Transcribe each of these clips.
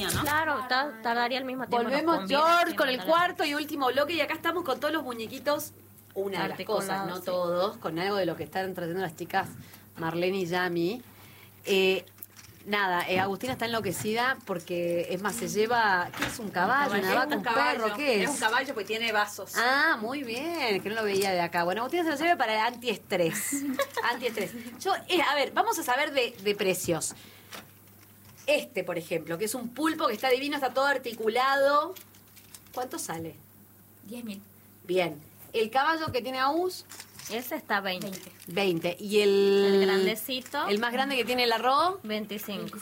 ¿no? Claro, tardaría el mismo tiempo. Volvemos, George, con el cuarto y último bloque. Y acá estamos con todos los muñequitos. Una de las cosas, no todos, con algo de lo que están trayendo las chicas Marlene y Yami. Agustina está enloquecida porque, es más, se lleva... ¿Qué es un caballo? ¿Una vaca? ¿Un perro? ¿Qué es? Es un caballo porque tiene vasos. Ah, muy bien, que no lo veía de acá. Bueno, Agustina se lo lleva para el antiestrés. Antiestrés. A ver, vamos a saber de precios. Por ejemplo, que es un pulpo que está divino, está todo articulado. ¿Cuánto sale? 10.000. Bien. El caballo que tiene Agus... Ese está 20. 20. ¿Y el grandecito? El más grande que tiene el arroz... 25.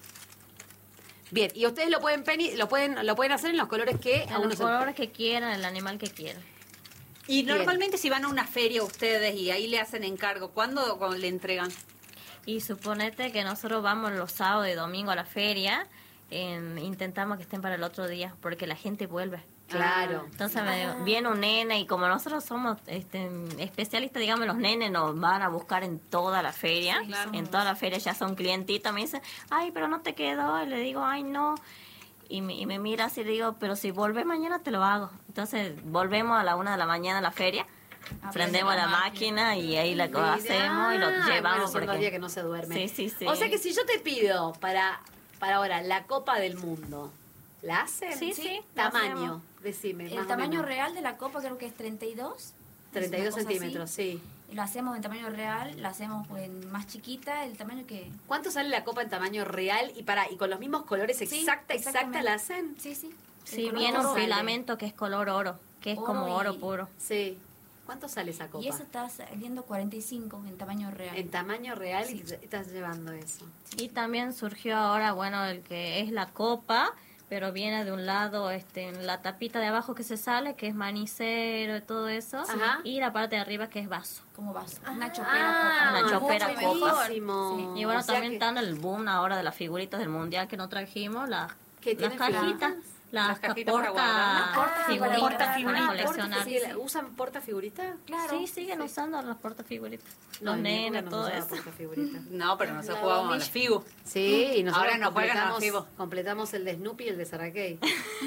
Bien, y ustedes lo pueden hacer en los colores que... En los colores que quieran, el animal que quieran. Y normalmente si van a una feria ustedes y ahí le hacen encargo, ¿cuándo le entregan? Y suponete que nosotros vamos los sábados y domingos a la feria, intentamos que estén para el otro día, porque la gente vuelve. Claro. Entonces viene un nene y como nosotros somos especialistas, digamos, los nenes nos van a buscar en toda la feria. Sí, claro. En toda la feria ya son clientitos, me dicen, ay, pero no te quedó. Y le digo, ay, no. Y me mira así y le digo, pero si vuelves mañana te lo hago. Entonces volvemos a la 1 de la mañana a la feria. Prendemos la máquina y ahí la hacemos y lo llevamos. Bueno, porque... día que no se duerme. Sí. O sea que si yo te pido para ahora la Copa del Mundo, ¿la hacen? Sí. Tamaño, decime. El tamaño real de la copa creo que es 32. 32 centímetros, sí. Y lo hacemos en tamaño real, la hacemos en más chiquita, el tamaño que... ¿Cuánto sale la copa en tamaño real? Y con los mismos colores exacta la hacen. Sí. Sí, viene un filamento que es color oro, que es como oro puro. Sí. ¿Cuánto sale esa copa? Y esa está saliendo 45 en tamaño real. En tamaño real sí. Y estás llevando eso. Y también surgió ahora, el que es la copa, pero viene de un lado, la tapita de abajo que se sale, que es manicero y todo eso. Ajá. Y la parte de arriba que es vaso. Como vaso. Una chopera copa. Una chopera copa. Sí. Y bueno, también está en el boom ahora de las figuritas del mundial que no trajimos, las cajitas. Las cajitas para guardar. Portafiguritas. ¿Usan portafiguritas? Claro. Sí, siguen usando las portafiguritas. Los nenes, todo eso. No, pero nosotros jugábamos a la figu. Sí, y nosotros ahora nos juegan a la figu. Completamos el de Snoopy y el de Sarakey.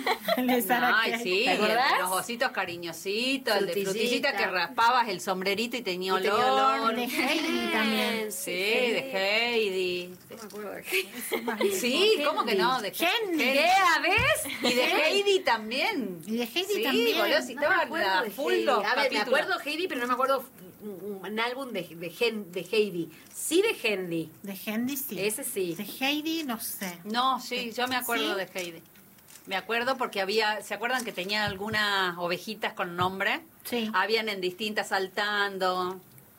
Ay, sí. ¿Te acordás? Los ositos cariñositos, el de frutillita que raspabas el sombrerito y tenía olor. De Heidi también. Sí, de Heidi. No me acuerdo de Heidi. Sí, ¿cómo que no? De Heidi. ¿Ves? Y de Heidi también. Y de Heidi también. Sí, boludo, si estaba full. A ver, me acuerdo Heidi, pero no me acuerdo un álbum de Heidi. Sí, de Hendy. De Hendy, sí. Ese sí. De Heidi, no sé. No, sí, yo me acuerdo de Heidi. Me acuerdo porque ¿se acuerdan que tenían algunas ovejitas con nombre? Sí. Habían en distintas saltando.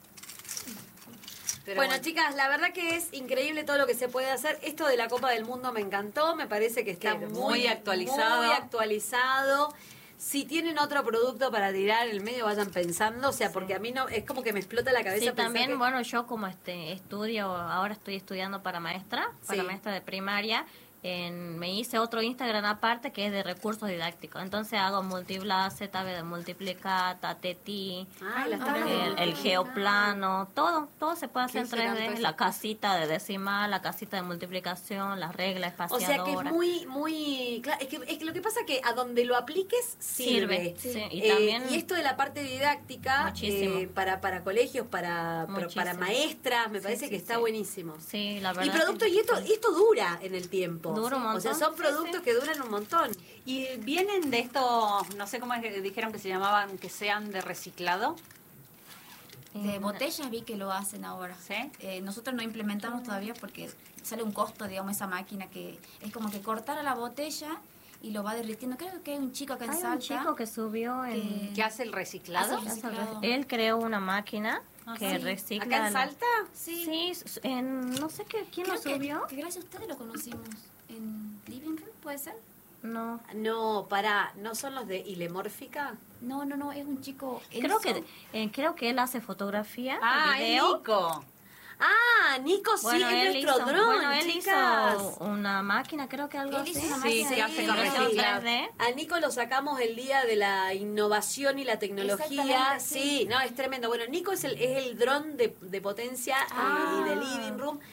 Pero bueno, chicas, la verdad que es increíble todo lo que se puede hacer. Esto de la Copa del Mundo me encantó, me parece que está muy actualizado. Muy actualizado. Si tienen otro producto para tirar en el medio, vayan pensando, porque a mí no, es como que me explota la cabeza. Sí, también, yo como ahora estoy estudiando para maestra de primaria. Me hice otro Instagram aparte que es de recursos didácticos. Entonces hago multiblase, tabla de multiplicar, tatetí, el geoplano, todo se puede hacer en 3D. La casita de decimal, la casita de multiplicación, las reglas espaciadoras. O sea que es muy claro. Es que lo que pasa es que a donde lo apliques sirve. Sí. Y esto de la parte didáctica para colegios, para maestras, me parece que está buenísimo. Sí, la verdad. Y producto, y esto dura en el tiempo. Dura un montón. O sea, son productos que duran un montón. Y vienen de estos, no sé cómo dijeron que se llamaban, que sean de reciclado. De botellas vi que lo hacen ahora. ¿Sí? Nosotros no implementamos todavía porque sale un costo, digamos, esa máquina que es como que cortar la botella y lo va derritiendo. Creo que hay un chico acá en Salta. Un chico que subió ¿que hace el reciclado? Él creó una máquina que recicla. ¿Acá en Salta? Sí. No sé quién lo subió. Que gracias a ustedes lo conocimos. ¿En Living Room puede ser? No, ¿no son los de Ilemórfica? No, es un chico. Creo que él hace fotografía, video. Nico, sí, es nuestro dron, él hizo una máquina, creo que algo así. Sí, que hace con reciclado. A Nico lo sacamos el día de la innovación y la tecnología. Sí, no, es tremendo. Bueno, Nico es el dron de potencia y de Living Room.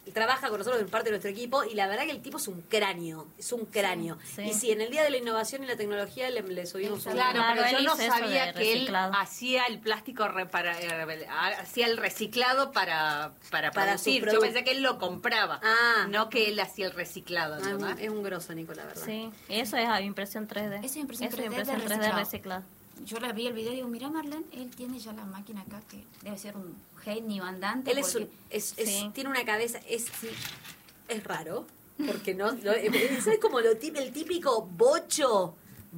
trabaja con nosotros en parte de nuestro equipo y la verdad que el tipo es un cráneo, Sí. Y si en el Día de la Innovación y la Tecnología le subimos un... Claro, Claro, pero él yo no hizo eso sabía de que él reciclado. hacía el plástico hacía el reciclado para producir. sus Yo produ- pensé que él lo compraba, no que él hacía el reciclado. Ah, ¿verdad? es un grosso, Nico, la verdad. Sí, eso es impresión 3D. Eso es impresión 3D impresión de 3D reciclado. reciclada. Yo le vi el video y digo, mira Marlene, él tiene ya la máquina acá, que debe ser un genio andante. Él porque- Sí. tiene una cabeza, es raro, porque es como el típico bocho,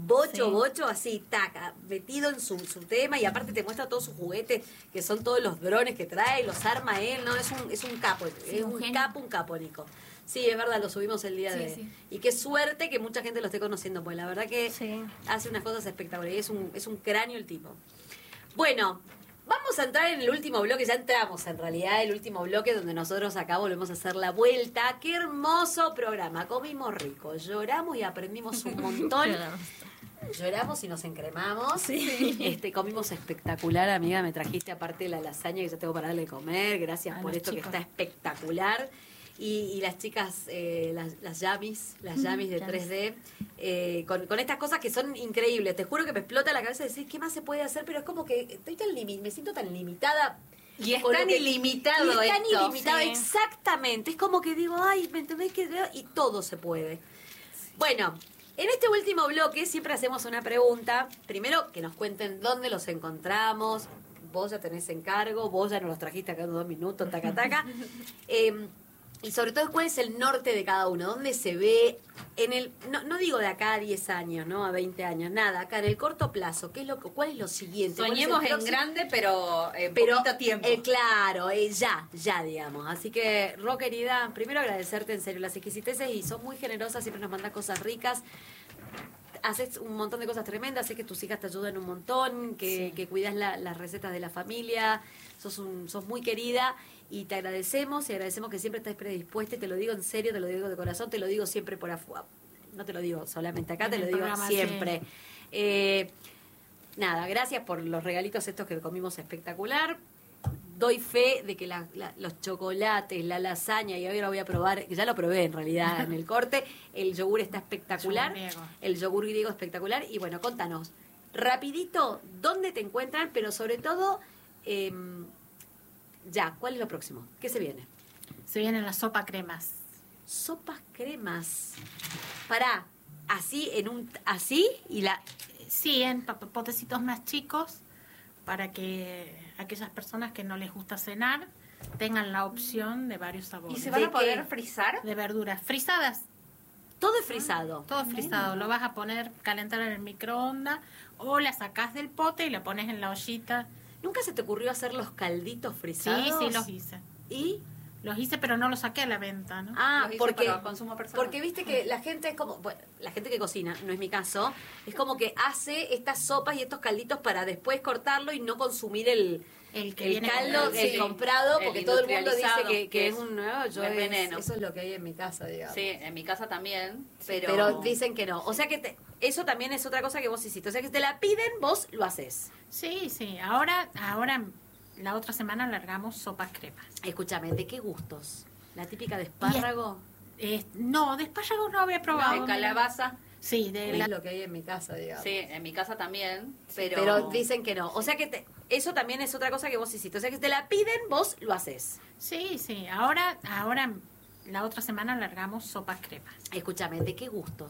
así, taca, metido en su tema, y aparte te muestra todos sus juguetes, que son todos los drones que trae, los arma él, ¿no? Es un capo, Sí, es un un genio. capo, Nico. Sí, es verdad, lo subimos el día Sí, de... sí. Y qué suerte que mucha gente lo esté conociendo, pues la verdad que Sí. hace unas cosas espectaculares, es un cráneo el tipo. Bueno, vamos a entrar en el último bloque, ya entramos en realidad, el último bloque donde nosotros acá volvemos a hacer la vuelta. ¡Qué hermoso programa! Comimos rico, lloramos y aprendimos un montón. Lloramos y nos encremamos. Comimos espectacular, amiga. Me trajiste aparte la lasaña que ya tengo para darle de comer. Gracias A por los esto chicos. que está espectacular. Y las chicas, las yamis de Yamis. 3D, con estas cosas que son increíbles. Te juro que me explota la cabeza decir qué más se puede hacer, pero es como que estoy me siento tan limitada. Y es con tan lo que- ilimitado y es tan esto. ilimitado, Sí. exactamente. Es como que digo, ay, ¿me entendés? Y todo se puede. Bueno, en este último bloque siempre hacemos una pregunta. Primero, que nos cuenten dónde los encontramos. Vos ya tenés encargo, vos ya nos los trajiste acá en 2 minutos, taca, taca. Y sobre todo, ¿cuál es el norte de cada uno? ¿Dónde se ve? No digo de acá a 10 años, ¿no? A 20 años, nada. Acá en el corto plazo, ¿cuál es lo siguiente? ¿Cuál es el Soñemos en próximo? grande, pero en Pero poquito tiempo. claro, ya, digamos. Así que, Ro, querida, primero agradecerte en serio las exquisiteces y sos muy generosa, siempre nos mandas cosas ricas. Haces un montón de cosas tremendas, sé que tus hijas te ayudan un montón, que cuidas las recetas de la familia, sos muy querida y te agradecemos y agradecemos que siempre estés predispuesta y te lo digo en serio, te lo digo de corazón, te lo digo siempre por afuera. No te lo digo solamente acá, En te lo el digo programa, siempre. Nada, gracias por los regalitos estos que comimos espectacular. Doy fe de que los chocolates, la lasaña, y ahora voy a probar, que ya lo probé en realidad en el corte, el yogur está espectacular, el yogur griego espectacular, y bueno, contanos, rapidito, ¿dónde te encuentran? Pero sobre todo, ¿cuál es lo próximo? ¿Qué se viene? Se vienen las sopa cremas. Sopas cremas. Pará, así, y la... Sí, en potecitos más chicos, para que aquellas personas que no les gusta cenar tengan la opción de varios sabores. ¿Y se van ¿De a poder qué? frizar? De verduras frisadas, Todo es frisado. todo frisado. Lo vas a poner, calentar en el microondas o la sacás del pote y la pones en la ollita. ¿Nunca se te ocurrió hacer los calditos frisados? Sí, los hice. ¿Y? Los hice, pero no los saqué a la venta, ¿no? Ah, Los hice porque, para consumo personal. porque viste que la gente es como, bueno, la gente que cocina, no es mi caso, es como que hace estas sopas y estos calditos para después cortarlo y no consumir el viene caldo, con- el sí, comprado, el porque todo el mundo dice industrializado, que que es un nuevo, yo es veneno. eso es lo que hay en mi casa, digamos. Sí, en mi casa también, Pero dicen que no. O sea que eso también es otra cosa que vos hiciste. O sea que si te la piden, vos lo haces. Sí, sí. Ahora, la otra semana largamos sopas cremas. Escúchame, ¿de qué gustos? ¿La típica de espárrago? No, de espárragos no había probado. de calabaza. Sí, de Es lo que hay en mi casa, digamos. Sí, en mi casa también, Pero dicen que no. O sea que eso también es otra cosa que vos hiciste. O sea que si te la piden, vos lo haces. Sí, sí. Ahora la otra semana largamos sopas cremas. Escúchame, ¿de qué gustos?